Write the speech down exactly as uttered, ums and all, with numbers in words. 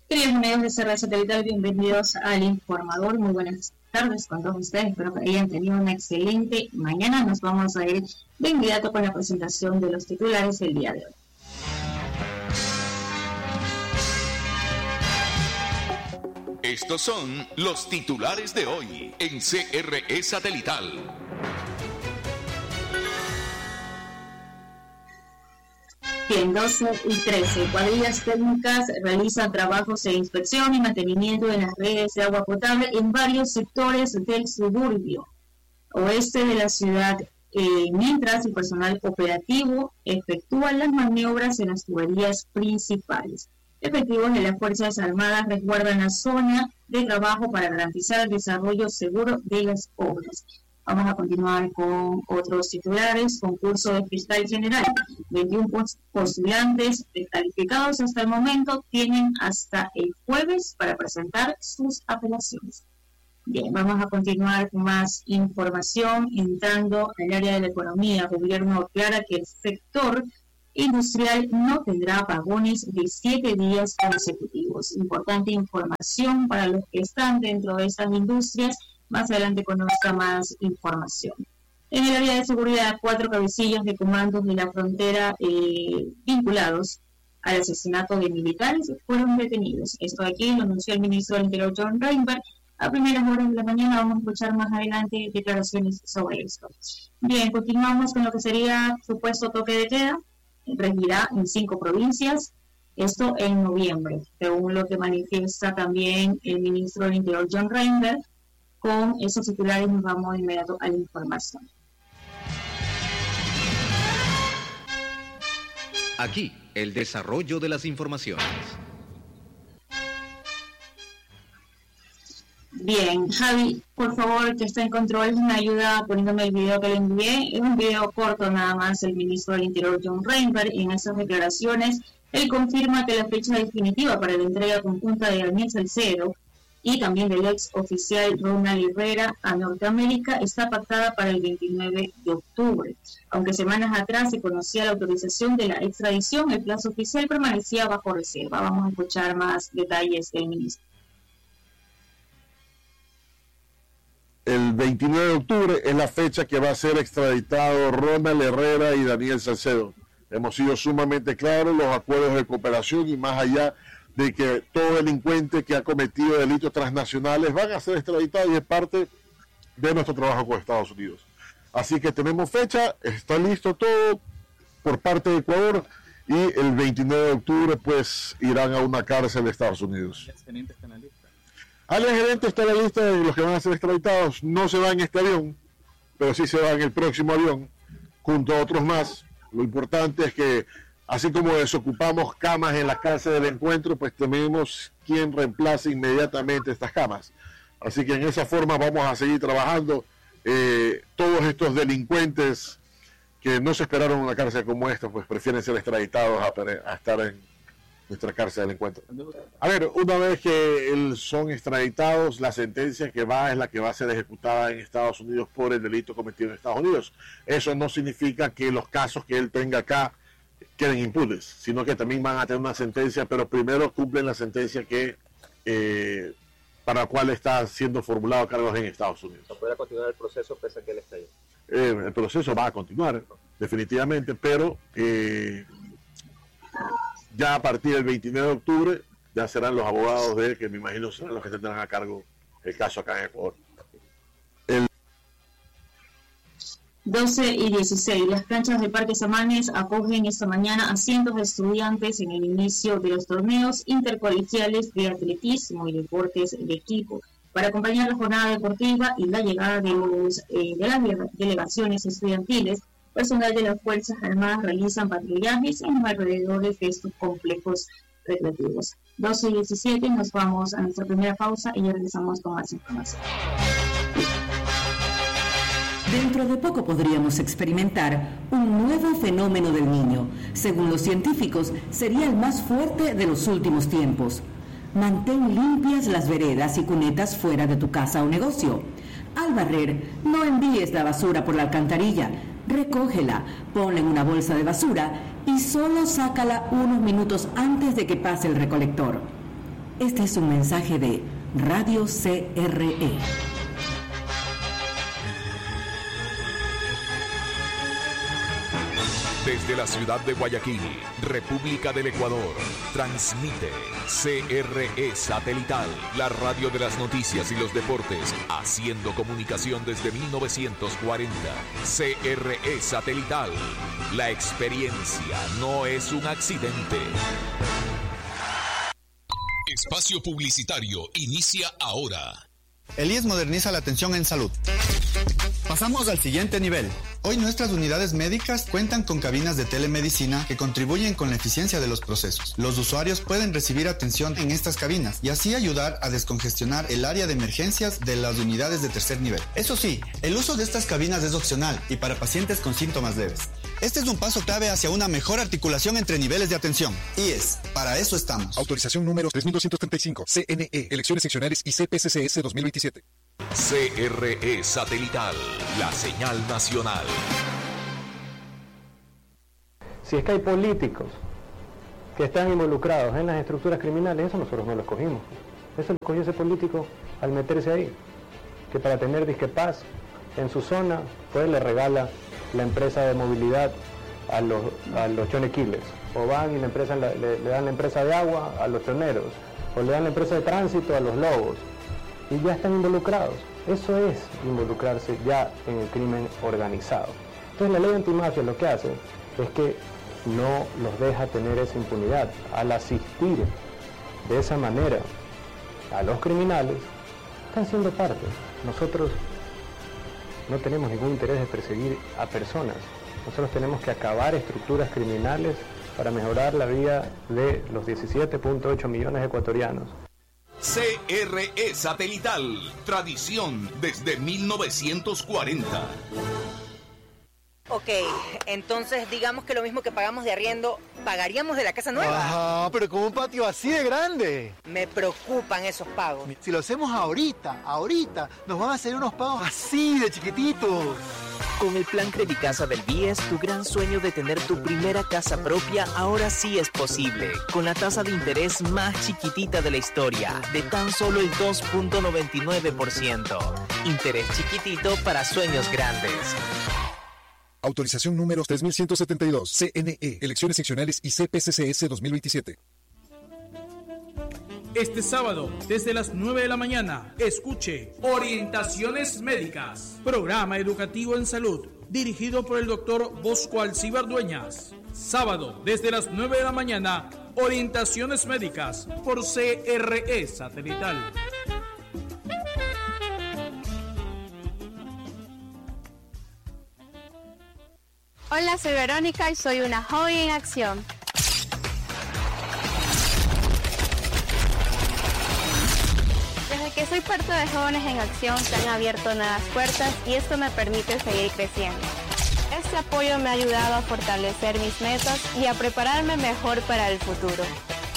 Queridos amigos de C R Satelital, bienvenidos al Informador. Muy buenas tardes con todos ustedes. Espero que hayan tenido una excelente mañana. Nos vamos a ir de inmediato con la presentación de los titulares del día de hoy. Estos son los titulares de hoy en C R E Satelital. Bien, doce y trece, cuadrillas técnicas realizan trabajos de inspección y mantenimiento de las redes de agua potable en varios sectores del suburbio oeste de la ciudad, eh, mientras el personal operativo efectúa las maniobras en las tuberías principales. Efectivos de las Fuerzas Armadas resguardan la zona de trabajo para garantizar el desarrollo seguro de las obras. Vamos a continuar con otros titulares. Concurso de fiscal general. veintiún postulantes descalificados hasta el momento tienen hasta el jueves para presentar sus apelaciones. Bien, vamos a continuar con más información. Entrando al área de la economía, el gobierno aclara que el sector industrial no tendrá apagones de siete días consecutivos. Importante información para los que están dentro de estas industrias. Más adelante conozca más información. En el área de seguridad, cuatro cabecillas de comandos de la frontera eh, vinculados al asesinato de militares fueron detenidos. Esto aquí lo anunció el ministro del Interior, John Reinberg. A primeras horas de la mañana vamos a escuchar más adelante declaraciones sobre esto. Bien, continuamos con lo que sería supuesto toque de queda. Regirá en cinco provincias. Esto en noviembre, según lo que manifiesta también el ministro del Interior, John Reinberg. Con esos titulares nos vamos de inmediato a la información. Aquí, el desarrollo de las informaciones. Bien, Javi, por favor, que está en control, me ayuda poniéndome el video que le envié. Es un video corto nada más. El ministro del Interior, John Reinberg, en esas declaraciones, él confirma que la fecha definitiva para la entrega conjunta de Daniel Salcedo y también del ex oficial Ronald Herrera a Norteamérica está pactada para el veintinueve de octubre. Aunque semanas atrás se conocía la autorización de la extradición, el plazo oficial permanecía bajo reserva. Vamos a escuchar más detalles del ministro. El veintinueve de octubre es la fecha que va a ser extraditado Ronald Herrera y Daniel Salcedo. Hemos sido sumamente claros los acuerdos de cooperación y más allá de que todo delincuente que ha cometido delitos transnacionales van a ser extraditados y es parte de nuestro trabajo con Estados Unidos. Así que tenemos fecha, está listo todo por parte de Ecuador y el veintinueve de octubre pues irán a una cárcel de Estados Unidos. ¿El gerente está en la lista? Al gerente está en la lista de los que van a ser extraditados. No se va en este avión, pero sí se va en el próximo avión junto a otros más. Lo importante es que así como desocupamos camas en la cárcel del encuentro, pues tenemos quien reemplace inmediatamente estas camas. Así que en esa forma vamos a seguir trabajando. Eh, todos estos delincuentes que no se esperaron una cárcel como esta, pues prefieren ser extraditados a, a estar en nuestra cárcel del encuentro. A ver, una vez que el, son extraditados, la sentencia que va es la que va a ser ejecutada en Estados Unidos por el delito cometido en Estados Unidos. Eso no significa que los casos que él tenga acá queden impunes, sino que también van a tener una sentencia, pero primero cumplen la sentencia que eh, para la cual está siendo formulado cargos en Estados Unidos. ¿No podrá continuar el proceso pese a que él está ahí? Eh, el proceso va a continuar, definitivamente, pero eh, ya a partir del veintinueve de octubre ya serán los abogados de él, que me imagino serán los que tendrán a cargo el caso acá en Ecuador. El doce y dieciséis. Las canchas del Parque Samanes acogen esta mañana a cientos de estudiantes en el inicio de los torneos intercolegiales de atletismo y deportes de equipo. Para acompañar la jornada deportiva y la llegada de, los, eh, de las delegaciones estudiantiles, personal de las Fuerzas Armadas realizan patrullajes en los alrededores de estos complejos recreativos. doce y diecisiete, nos vamos a nuestra primera pausa y ya regresamos con más información. Dentro de poco podríamos experimentar un nuevo fenómeno del Niño. Según los científicos, sería el más fuerte de los últimos tiempos. Mantén limpias las veredas y cunetas fuera de tu casa o negocio. Al barrer, no envíes la basura por la alcantarilla. Recógela, ponla en una bolsa de basura y solo sácala unos minutos antes de que pase el recolector. Este es un mensaje de Radio C R E. Desde la ciudad de Guayaquil, República del Ecuador, transmite C R E Satelital, la radio de las noticias y los deportes, haciendo comunicación desde mil novecientos cuarenta. C R E Satelital, la experiencia no es un accidente. Espacio publicitario inicia ahora. El I E S moderniza la atención en salud. Pasamos al siguiente nivel. Hoy nuestras unidades médicas cuentan con cabinas de telemedicina que contribuyen con la eficiencia de los procesos. Los usuarios pueden recibir atención en estas cabinas y así ayudar a descongestionar el área de emergencias de las unidades de tercer nivel. Eso sí, el uso de estas cabinas es opcional y para pacientes con síntomas leves. Este es un paso clave hacia una mejor articulación entre niveles de atención. I E S, para eso estamos. Autorización número tres mil doscientos treinta y cinco, C N E, Elecciones Seccionales y C P C C S dos mil veintisiete. C R E Satelital, la señal nacional. Si es que hay políticos que están involucrados en las estructuras criminales, eso nosotros no lo escogimos. Eso lo escogió ese político al meterse ahí. Que para tener disque paz en su zona, pues le regala la empresa de movilidad a los, a los chonequiles. O van y la empresa, le, le dan la empresa de agua a los choneros. O le dan la empresa de tránsito a los lobos. Y ya están involucrados. Eso es involucrarse ya en el crimen organizado. Entonces la ley antimafia lo que hace es que no los deja tener esa impunidad. Al asistir de esa manera a los criminales, están siendo parte. Nosotros no tenemos ningún interés de perseguir a personas. Nosotros tenemos que acabar estructuras criminales para mejorar la vida de los diecisiete punto ocho millones de ecuatorianos. C R E Satelital, tradición desde mil novecientos cuarenta. Ok, entonces digamos que lo mismo que pagamos de arriendo, pagaríamos de la casa nueva. Ajá, pero con un patio así de grande. Me preocupan esos pagos. Si lo hacemos ahorita, ahorita, nos van a hacer unos pagos así de chiquititos. Con el plan Credicasa del B I E S, tu gran sueño de tener tu primera casa propia ahora sí es posible. Con la tasa de interés más chiquitita de la historia, de tan solo el dos punto noventa y nueve por ciento. Interés chiquitito para sueños grandes. Autorización número tres mil ciento setenta y dos, C N E, Elecciones Seccionales y C P C C S dos mil veintisiete. Este sábado, desde las nueve de la mañana, escuche Orientaciones Médicas, programa educativo en salud, dirigido por el doctor Bosco Alcíbar Dueñas. Sábado, desde las nueve de la mañana, Orientaciones Médicas, por C R E Satelital. Hola, soy Verónica y soy una joven en acción. Desde que soy parte de Jóvenes en Acción se han abierto nuevas puertas y esto me permite seguir creciendo. Este apoyo me ha ayudado a fortalecer mis metas y a prepararme mejor para el futuro.